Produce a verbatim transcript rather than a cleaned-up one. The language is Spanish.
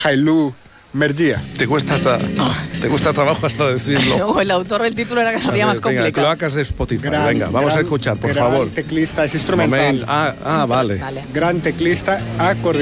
Jailú Mergia. Te cuesta hasta, te cuesta trabajo hasta decirlo. O el autor del título era cada día más Venga, complicado. cloacas de Spotify. Gran, Venga, vamos gran, a escuchar, por gran favor. teclista, es instrumental. Moment. Ah, ah, vale. Vale. Gran teclista, acordeonista.